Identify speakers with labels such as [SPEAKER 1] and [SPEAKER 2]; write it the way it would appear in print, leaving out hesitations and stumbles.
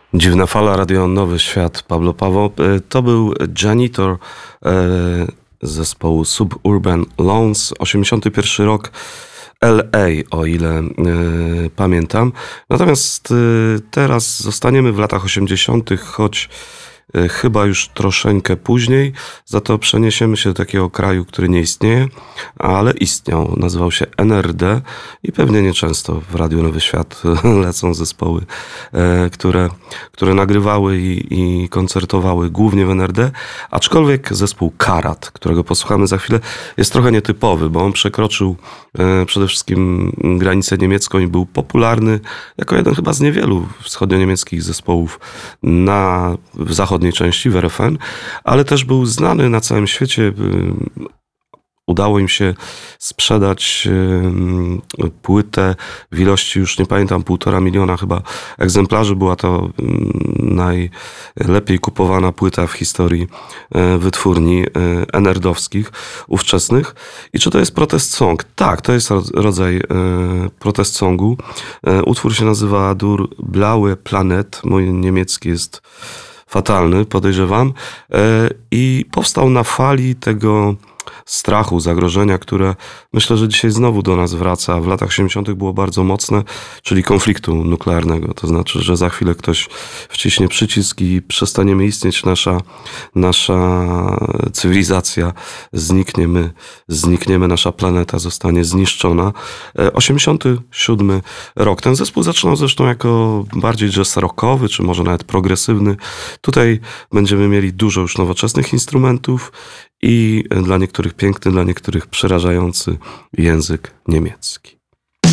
[SPEAKER 1] Dziwna fala, radio Nowy Świat, Pablo Paweł. To był Janitor z zespołu Suburban Lawns, 81 rok, LA, o ile pamiętam. Natomiast teraz zostaniemy w latach 80., choć chyba już troszeczkę później. Za to przeniesiemy się do takiego kraju, który nie istnieje, ale istniał. Nazywał się NRD i pewnie nieczęsto w Radiu Nowy Świat lecą zespoły, które nagrywały i koncertowały głównie w NRD, aczkolwiek zespół Karat, którego posłuchamy za chwilę, jest trochę nietypowy, bo on przekroczył przede wszystkim granicę niemiecką i był popularny jako jeden chyba z niewielu wschodnio-niemieckich zespołów w zachodniej części, w RFN, ale też był znany na całym świecie. Udało im się sprzedać płytę w ilości, już nie pamiętam, 1,5 miliona chyba egzemplarzy. Była to najlepiej kupowana płyta w historii wytwórni NRD-owskich, ówczesnych. I czy to jest protest song? Tak, to jest rodzaj protest songu. Utwór się nazywa Der Blaue Planet. Mój niemiecki jest fatalny, podejrzewam. I powstał na fali tego strachu, zagrożenia, które myślę, że dzisiaj znowu do nas wraca. W latach 80. było bardzo mocne, czyli konfliktu nuklearnego. To znaczy, że za chwilę ktoś wciśnie przycisk i przestaniemy istnieć, nasza cywilizacja znikniemy, nasza planeta zostanie zniszczona. 87 rok. Ten zespół zaczynał zresztą jako bardziej jazz rockowy, czy może nawet progresywny. Tutaj będziemy mieli dużo już nowoczesnych instrumentów i dla niektórych piękny, dla niektórych przerażający język niemiecki.